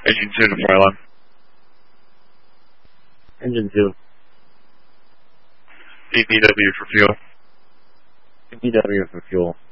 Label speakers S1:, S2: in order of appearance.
S1: Engine 2 to fire line.
S2: Engine 2.
S1: DPW for fuel.
S2: DPW for fuel.